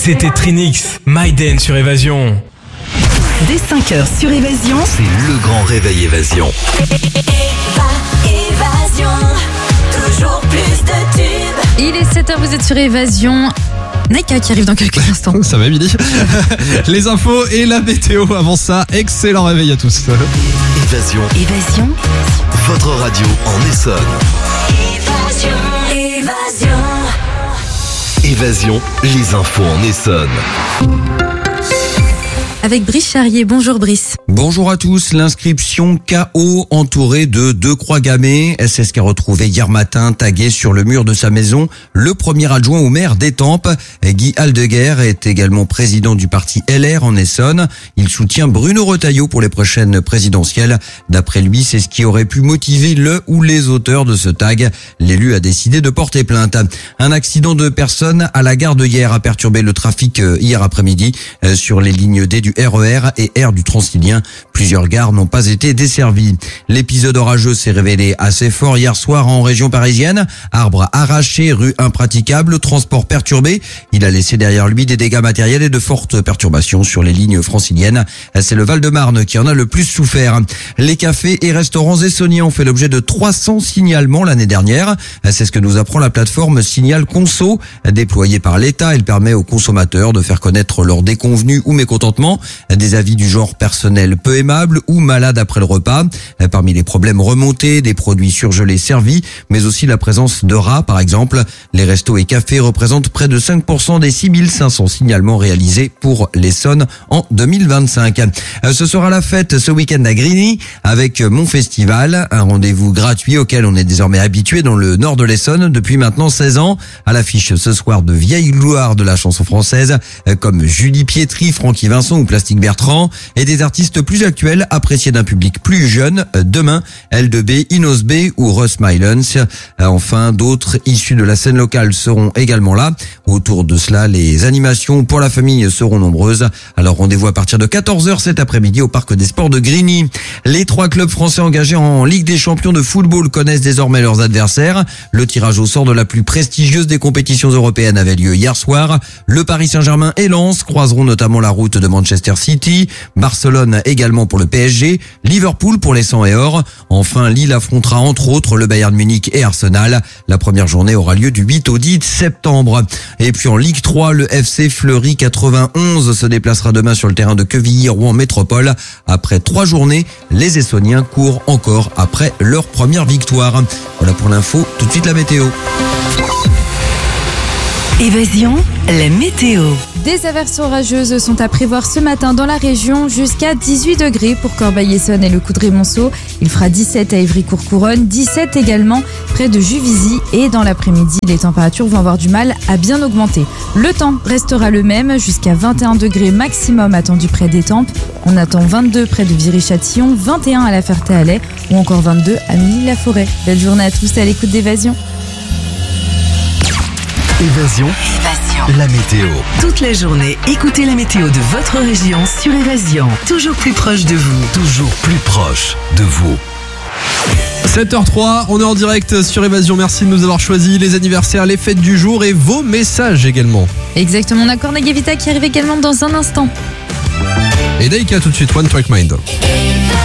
C'était Trinix, Maiden sur Évasion. Dès 5h sur Évasion, c'est le grand réveil Évasion. Évasion, toujours plus de tubes. Il est 7h, vous êtes sur Évasion. Naika qui arrive dans quelques instants. Ça va, Émilie. Les infos et la météo. Avant ça, excellent réveil à tous. Évasion, votre radio en Essonne. Évasion, les infos en Essonne. Avec Brice Charrier. Bonjour Brice. Bonjour à tous. L'inscription KO entourée de 2 croix gammées. C'est ce qu'a retrouvé hier matin tagué sur le mur de sa maison le premier adjoint au maire d'Étampes. Guy Aldeguer est également président du parti LR en Essonne. Il soutient Bruno Retailleau pour les prochaines présidentielles. D'après lui, c'est ce qui aurait pu motiver le ou les auteurs de ce tag. L'élu a décidé de porter plainte. Un accident de personnes à la gare de Hyères a perturbé le trafic hier après-midi sur les lignes D du RER et R du Transilien. Plusieurs gares n'ont pas été desservies. L'épisode orageux s'est révélé assez fort hier soir en région parisienne. Arbres arrachés, rues impraticables, transport perturbé. Il a laissé derrière lui des dégâts matériels et de fortes perturbations sur les lignes franciliennes. C'est le Val-de-Marne qui en a le plus souffert. Les cafés et restaurants essonniens ont fait l'objet de 300 signalements l'année dernière. C'est ce que nous apprend la plateforme Signal Conso. Déployée par l'État, elle permet aux consommateurs de faire connaître leurs déconvenus ou mécontentements. Des avis du genre personnel peu aimable ou malade après le repas. Parmi les problèmes remontés, des produits surgelés servis, mais aussi la présence de rats par exemple. Les restos et cafés représentent près de 5% des 6500 signalements réalisés pour l'Essonne en 2025. Ce sera la fête ce week-end à Grigny avec Mon Festival, un rendez-vous gratuit auquel on est désormais habitué dans le nord de l'Essonne depuis maintenant 16 ans. À l'affiche ce soir de vieilles gloires de la chanson française comme Julie Pietri, Francky Vincent ou Plastique Bertrand et des artistes plus actuels appréciés d'un public plus jeune. Demain, L2B, Inos B ou Russ Mylons. Enfin, d'autres issus de la scène locale seront également là. Autour de cela, les animations pour la famille seront nombreuses. Alors rendez-vous à partir de 14h cet après-midi au Parc des Sports de Grigny. Les 3 clubs français engagés en Ligue des Champions de football connaissent désormais leurs adversaires. Le tirage au sort de la plus prestigieuse des compétitions européennes avait lieu hier soir. Le Paris Saint-Germain et Lens croiseront notamment la route de Manchester City, Barcelone également pour le PSG, Liverpool pour les 100 et or. Enfin, Lille affrontera entre autres le Bayern Munich et Arsenal. La première journée aura lieu du 8 au 10 septembre. Et puis en Ligue 3, le FC Fleury 91 se déplacera demain sur le terrain de Quevilly-Rouen Métropole. Après 3 journées, les Essonniens courent encore après leur première victoire. Voilà pour l'info, tout de suite la météo. Évasion, la météo. Des averses orageuses sont à prévoir ce matin dans la région jusqu'à 18 degrés pour Corbeil-Essonnes et le Coudray-Monceau. Il fera 17 à Ivry-Courcouronnes, 17 également près de Juvisy et dans l'après-midi, les températures vont avoir du mal à bien augmenter. Le temps restera le même jusqu'à 21 degrés maximum attendu près d'Étampes. On attend 22 près de Viry-Châtillon, 21 à la Ferté-Alais ou encore 22 à Milly-la-Forêt. Belle journée à tous à l'écoute d'Évasion. Évasion, la météo. Toute la journée, écoutez la météo de votre région sur Évasion. Toujours plus proche de vous. Toujours plus proche de vous. 7h03, on est en direct sur Évasion. Merci de nous avoir choisi les anniversaires, les fêtes du jour et vos messages également. Exactement, on a Corneille Vita qui arrive également dans un instant. Et Daika tout de suite, One Track Mind.